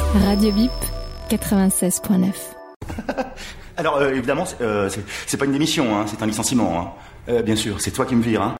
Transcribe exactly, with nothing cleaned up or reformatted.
Radio Bip, quatre-vingt-seize point neuf. Alors, euh, évidemment, c'est, euh, c'est, c'est pas une démission, hein, c'est un licenciement. Hein. Euh, bien sûr, c'est toi qui me vires. Hein.